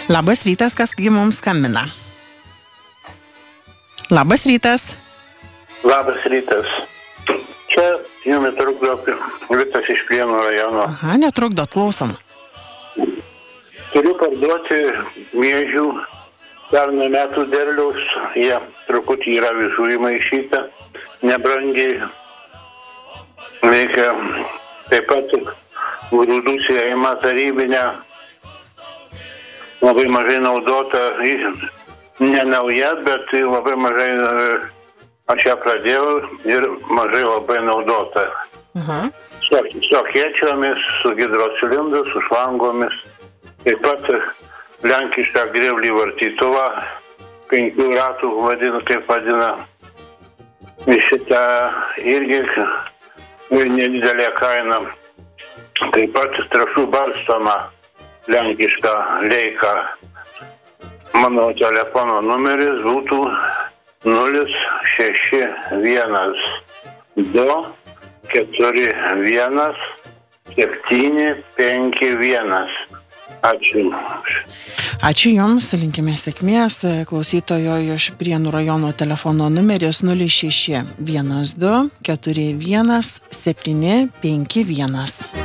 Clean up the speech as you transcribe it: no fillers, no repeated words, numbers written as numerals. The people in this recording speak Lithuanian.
Labas rytas, kasgi mums skambina. Labas rytas. Labas rytas. Čia jums trukdo Vitas iš Prienų rajono. Aha, netrukdot, klausom. Turiu parduoti miežių pernai metų derliaus. Jie truputį yra visų įmaišyta, nebrangiai. Reikia taip pat grūdų sėjimą tarybinę. Labai mažai naudota, ne nauja, bet labai mažai, aš ją pradėjau ir mažai labai naudota. Su akėčiomis, su hidrocilindru, su šlangomis. Taip pat lenkišką grėblį vartytuvą, 5 ratų vadina, kaip vadina. Šitą irgi nedidelė kaina. Taip pat trąšų barstomą lenkišką leiką. Mano telefono numeris būtų 061 2 41 751. Ačiū. Ačiū Jums, linkime sėkmės. Klausytojo iš Prienų rajono telefono numeris 061 2 41 751.